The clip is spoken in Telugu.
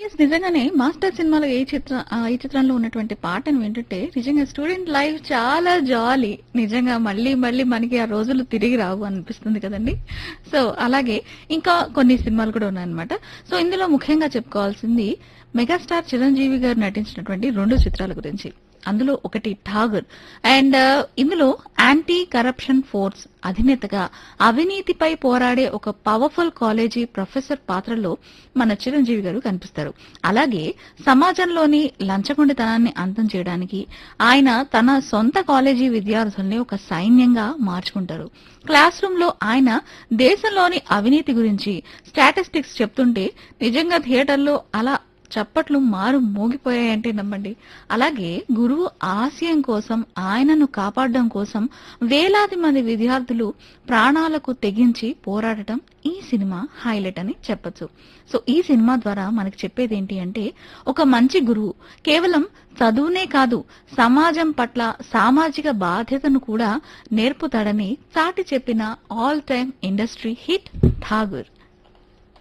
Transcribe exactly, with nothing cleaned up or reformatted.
ఎస్ నిజంగానే మాస్టర్ సినిమాలో ఏ చిత్ర ఆ, ఈ చిత్రంలో ఉన్నటువంటి పాటను వింటుంటే నిజంగా స్టూడెంట్ లైఫ్ చాలా జాలీ. నిజంగా మళ్ళీ మళ్ళీ మనకి ఆ రోజులు తిరిగి రావు అనిపిస్తుంది కదండి. సో అలాగే ఇంకా కొన్ని సినిమాలు కూడా ఉన్నాయన్నమాట. సో ఇందులో ముఖ్యంగా చెప్పుకోవాల్సింది మెగాస్టార్ చిరంజీవి గారు నటించినటువంటి రెండు చిత్రాల గురించి. అందులో ఒకటి ఠాగూర్ అండ్ ఇందులో యాంటీ కరప్షన్ ఫోర్స్ అధినేతగా అవినీతిపై పోరాడే ఒక పవర్ఫుల్ కాలేజీ ప్రొఫెసర్ పాత్రలో మన చిరంజీవి గారు కనిపిస్తారు. అలాగే సమాజంలోని లంచగొండితనాన్ని అంతం చేయడానికి ఆయన తన సొంత కాలేజీ విద్యార్థుల్ని ఒక సైన్యంగా మార్చుకుంటారు. క్లాస్ రూమ్ లో ఆయన దేశంలోని అవినీతి గురించి స్టాటిస్టిక్స్ చెప్తుంటే నిజంగా థియేటర్లో అలా చప్పట్లు మారు మోగిపోయాయంటే నమ్మండి. అలాగే గురువు ఆశయం కోసం ఆయనను కాపాడడం కోసం వేలాది మంది విద్యార్థులు ప్రాణాలకు తెగించి పోరాడటం ఈ సినిమా హైలైట్ అని చెప్పొచ్చు. సో ఈ సినిమా ద్వారా మనకి చెప్పేది ఏంటి అంటే ఒక మంచి గురువు కేవలం చదువునే కాదు సమాజం పట్ల సామాజిక బాధ్యతను కూడా నేర్పుతాడని చాటి చెప్పిన all time industry hit Tagore.